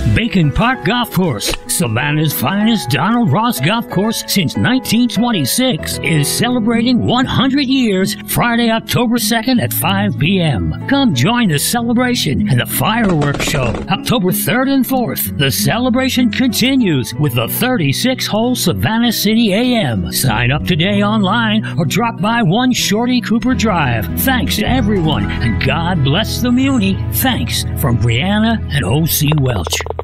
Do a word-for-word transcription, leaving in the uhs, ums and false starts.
Bacon Park Golf Course, Savannah's finest Donald Ross golf course since nineteen twenty-six, is celebrating one hundred years Friday, October second at five p m Come join the celebration and the fireworks show October third and fourth. The celebration continues with the thirty-six hole Savannah City A M. Sign up today online or drop by one Shorty Cooper Drive. Thanks to everyone, and God bless the Muni. Thanks from Brianna and O C Welch.